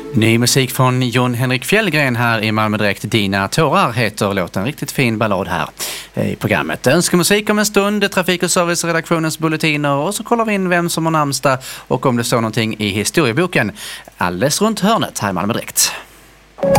Ny musik från Jon Henrik Fjällgren här i Malmö Direkt. Dina tårar heter låten. Riktigt fin ballad här i programmet. Önskemusik om en stund, trafik- och serviceredaktionens bulletiner och så kollar vi in vem som har namnsdag och om det står någonting i historieboken alldeles runt hörnet här i Malmö Direkt.